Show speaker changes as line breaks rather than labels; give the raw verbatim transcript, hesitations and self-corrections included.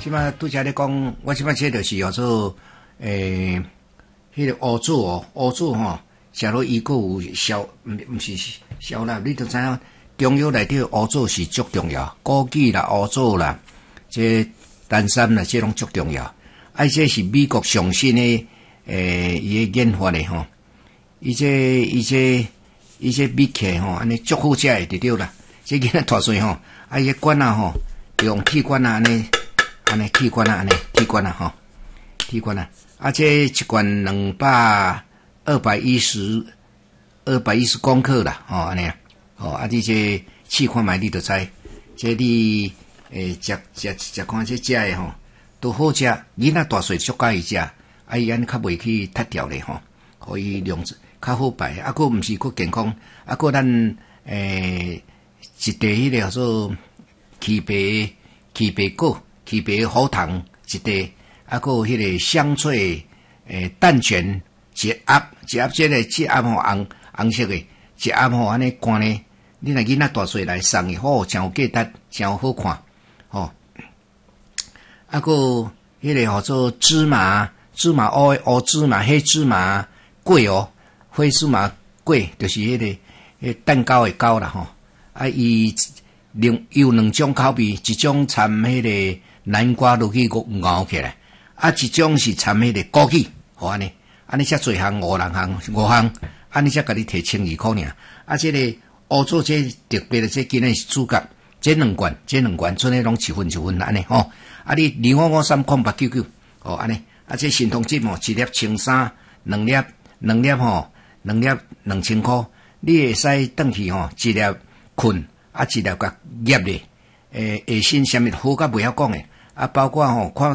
即摆拄则咧讲，我即摆这就是叫做诶，迄、那个乌枣哦，乌枣吼，食落伊个有消，毋毋是消啦，你著知影，中药内底乌枣是足重要，枸杞啦、乌枣啦，这丹参啦，这拢足重要。啊，这是美国上新诶，诶，伊诶研发诶吼，伊这伊这伊这米客吼，安尼足好食诶，对对啦。这囡仔大细吼，啊，伊管啊吼，用气管啊安尼。安尼气管啊，安尼气管啊，吼，气管啊，啊，这一罐两百二百一十二百一十公克啦，吼，安尼啊，吼，啊，你这试看卖，你就知，这你诶，食食食看这食诶吼，都好食，囡仔大细足介意食，啊，伊安尼较袂去塌掉咧吼，可以量较好摆，啊，佫毋是佫健康，啊，佫咱诶一袋迄个叫做枇杷枇杷果。枇杷好糖一袋，啊，还有迄个香脆诶蛋卷一盒，一盒这个一盒吼红红色诶，一盒吼安尼干咧，你若囡仔大细来送诶，吼，真有价值，真有好看，吼、哦。啊，还有迄个叫做芝麻芝麻乌乌芝麻黑芝麻粿哦，黑芝麻粿就是迄、那个迄蛋糕诶糕啦吼。啊，伊两有两种口味，一种掺迄个南瓜落去熬起来，啊，一种是掺迄个枸杞，好安尼，安尼才侪项五人项五项，安尼才甲你摕千二块尔。啊，这个乌枣这特别的这今日是主角，这两罐，这两罐，剩诶拢一份一份安尼吼。啊，你二五五三空八九九，哦安尼，啊这神通针吼，一粒千三，两粒两粒吼，两粒两千块，你会使转去吼，一粒困，啊一粒甲夹咧，诶，下身啥物好甲袂晓讲诶。啊，包括吼、哦、看。